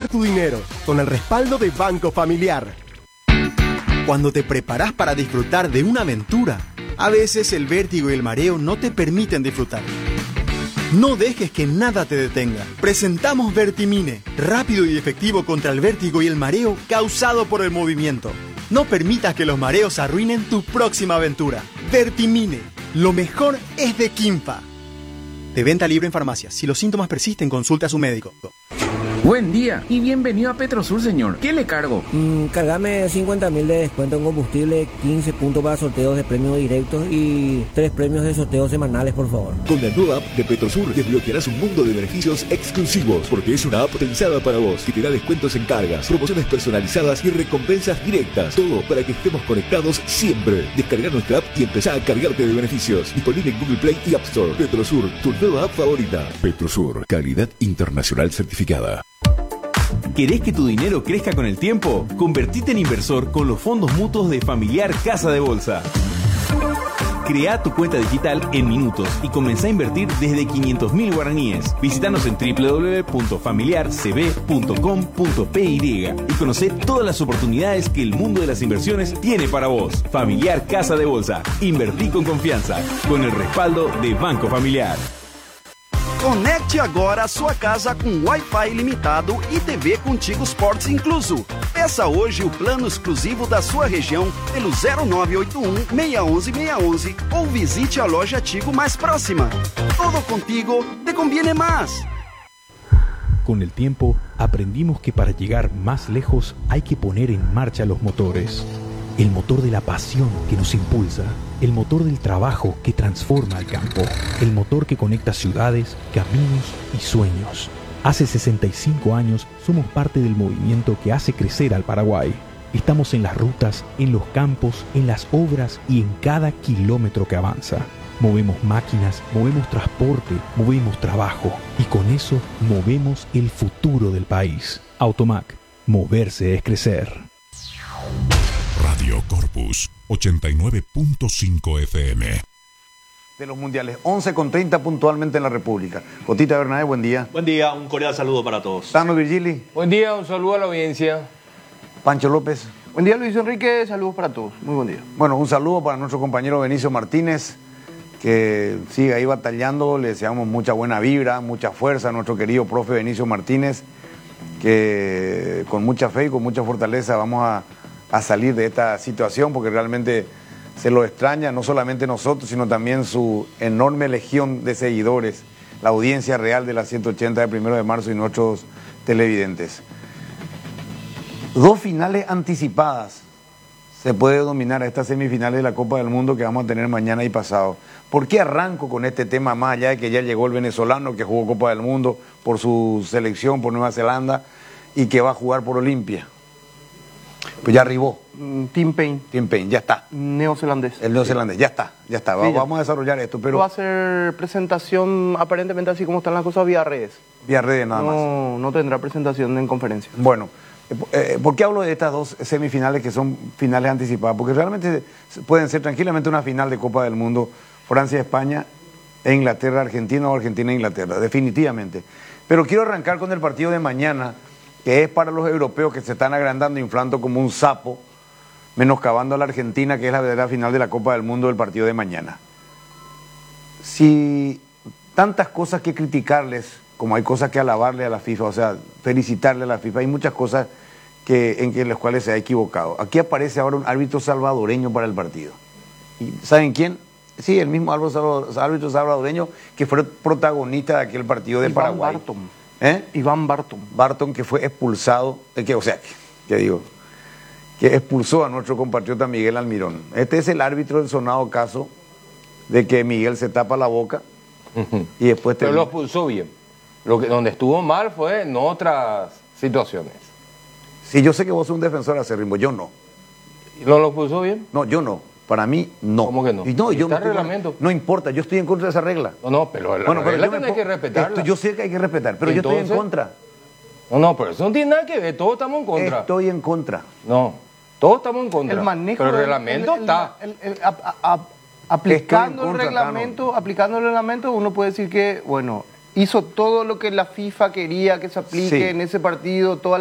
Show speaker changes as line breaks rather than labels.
tu dinero con el respaldo de Banco Familiar.
Cuando te preparas para disfrutar de una aventura, a veces el vértigo y el mareo no te permiten disfrutar. No dejes que nada te detenga. Presentamos Vertimine, rápido y efectivo contra el vértigo y el mareo causado por el movimiento. No permitas que los mareos arruinen tu próxima aventura. Vertimine, lo mejor es de Quimpa. De venta libre en farmacias. Si los síntomas persisten, consulte a su médico.
Buen día y bienvenido a Petrosur, señor. ¿Qué le cargo?
Cargame 50.000 de descuento en combustible, 15 puntos para sorteos de premios directos y 3 premios de sorteos semanales, por favor.
Con la nueva app de Petrosur desbloquearás un mundo de beneficios exclusivos, porque es una app pensada para vos, que te da descuentos en cargas, promociones personalizadas y recompensas directas. Todo para que estemos conectados siempre. Descarga nuestra app y empezá a cargarte de beneficios. Disponible en Google Play y App Store. Petrosur, tu nueva app favorita. Petrosur, calidad internacional certificada.
¿Querés que tu dinero crezca con el tiempo? Convertite en inversor con los fondos mutuos de Familiar Casa de Bolsa. Crea tu cuenta digital en minutos y comenzá a invertir desde 500.000 guaraníes. Visítanos en www.familiarcb.com.py y conocé todas las oportunidades que el mundo de las inversiones tiene para vos. Familiar Casa de Bolsa. Invertí con confianza, con el respaldo de Banco Familiar.
Conecte agora a sua casa com Wi-Fi ilimitado e TV Contigo Sports incluso. Peça hoje o plano exclusivo da sua região pelo 0981-611-611 ou visite a loja Tigo mais próxima. Todo contigo te conviene más.
Con el tiempo, aprendimos que para llegar más lejos hay que poner en marcha los motores. El motor de la pasión que nos impulsa, el motor del trabajo que transforma al campo, el motor que conecta ciudades, caminos y sueños. Hace 65 años somos parte del movimiento que hace crecer al Paraguay. Estamos en las rutas, en los campos, en las obras y en cada kilómetro que avanza. Movemos máquinas, movemos transporte, movemos trabajo y con eso movemos el futuro del país. Automac, moverse es crecer.
Radio Corpus 89.5 FM.
De los mundiales, 11:30 puntualmente en la República. Cotita Bernabé, buen día.
Buen día, un cordial saludo para todos.
Tano Virgili.
Buen día, un saludo a la audiencia.
Pancho López.
Buen día, Luis Enrique, saludos para todos. Muy buen día.
Bueno, un saludo para nuestro compañero Benicio Martínez, que sigue ahí batallando. Le deseamos mucha buena vibra, mucha fuerza a nuestro querido profe Benicio Martínez, que con mucha fe y con mucha fortaleza vamos a salir de esta situación, porque realmente se lo extraña, no solamente nosotros, sino también su enorme legión de seguidores, la audiencia real de la 180 del 1 de marzo y nuestros televidentes. 2 finales anticipadas se puede dominar a estas semifinales de la Copa del Mundo que vamos a tener mañana y pasado. ¿Por qué arranco con este tema, más allá de que ya llegó el venezolano que jugó Copa del Mundo por su selección, por Nueva Zelanda, y que va a jugar por Olimpia? Pues ya arribó.
Tim Payne.
Tim Payne, ya está.
Neozelandés.
El neozelandés, ya está. Sí, vamos a desarrollar esto, pero...
Va a hacer presentación, aparentemente así como están las cosas, vía redes.
Vía redes nada más.
No tendrá presentación en conferencia.
Bueno, ¿por qué hablo de estas 2 semifinales que son finales anticipadas? Porque realmente pueden ser tranquilamente una final de Copa del Mundo, Francia-España e Inglaterra-Argentina o Argentina-Inglaterra, definitivamente. Pero quiero arrancar con el partido de mañana, que es para los europeos que se están agrandando, inflando como un sapo, menoscabando a la Argentina, que es la verdadera final de la Copa del Mundo del partido de mañana. Si tantas cosas que criticarles, como hay cosas que alabarle a la FIFA, o sea, felicitarle a la FIFA, hay muchas cosas en las cuales se ha equivocado. Aquí aparece ahora un árbitro salvadoreño para el partido. ¿Y saben quién? Sí, el mismo árbitro salvadoreño que fue protagonista de aquel partido de Paraguay.
Iván Barton.
Barton, que fue expulsado, que expulsó a nuestro compatriota Miguel Almirón. Este es el árbitro del sonado caso de que Miguel se tapa la boca y después...
Pero lo expulsó bien. Donde estuvo mal fue en otras situaciones.
Sí, yo sé que vos sos un defensor acérrimo, yo no.
¿No lo expulsó bien?
No, yo no. Para mí, no.
¿Cómo que no?
Y no, yo
¿Está
no,
reglamento?
No importa, yo estoy en contra de esa regla.
No, pero la regla tiene que respetarla.
Yo sé que hay que respetar, pero yo estoy en contra.
No, pero eso no tiene nada que ver, todos estamos en contra.
Estoy en contra.
No, todos estamos en contra.
El manejo
pero el reglamento está.
Aplicando el reglamento, uno puede decir que, bueno, hizo todo lo que la FIFA quería que se aplique en ese partido, toda